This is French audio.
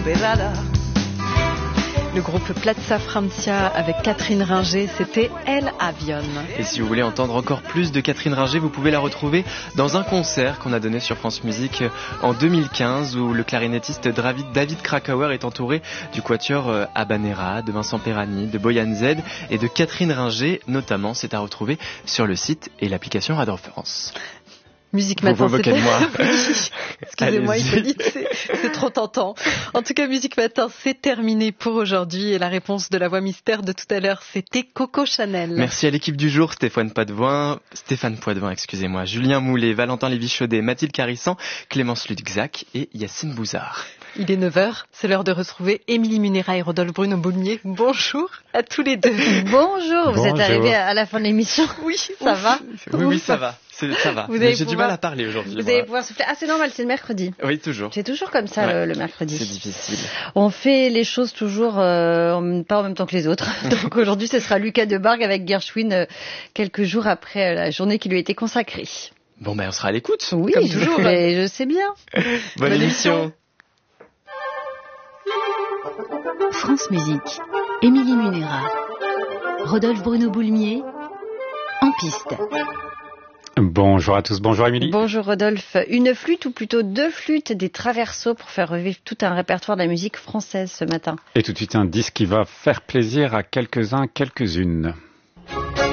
superada. Le groupe Plaza Francia avec Catherine Ringer, c'était El Avion. Et si vous voulez entendre encore plus de Catherine Ringer, vous pouvez la retrouver dans un concert qu'on a donné sur France Musique en 2015 où le clarinettiste David Krakauer est entouré du quatuor Habanera, de Vincent Perani, de Boyan Z et de Catherine Ringer notamment. C'est à retrouver sur le site et l'application Radar France. Musique Matin, c'était... moi. Excusez-moi, Hippolyte, c'est trop tentant. En tout cas, Musique Matin, c'est terminé pour aujourd'hui. Et la réponse de la voix mystère de tout à l'heure, c'était Coco Chanel. Merci à l'équipe du jour, Stéphane Poitvin, Julien Moulet, Valentin Lévy-Chaudet, Mathilde Carissan, Clémence Ludzac et Yacine Bouzard. Il est 9h, c'est l'heure de retrouver Émilie Munera et Rodolphe Bruno-Boulmier. Bonjour à tous les deux. Bonjour, vous êtes arrivés à la fin de l'émission. Oui, ça va. Oui, ça va. Ça va. J'ai du mal à parler aujourd'hui. Vous allez pouvoir souffler. Ah, c'est normal, c'est le mercredi. Oui, toujours. C'est toujours comme ça le mercredi. C'est difficile. On fait les choses toujours pas en même temps que les autres. Donc aujourd'hui, ce sera Lucas Debargue avec Gershwin quelques jours après la journée qui lui a été consacrée. Bon, on sera à l'écoute. Oui, comme toujours. Mais je sais bien. Bonne émission. France Musique, Émilie Munera, Rodolphe Bruno-Boulmier, en piste. Bonjour à tous, bonjour Émilie. Bonjour Rodolphe. Une flûte ou plutôt deux flûtes, des traversos pour faire revivre tout un répertoire de la musique française ce matin. Et tout de suite un disque qui va faire plaisir à quelques-uns, quelques-unes.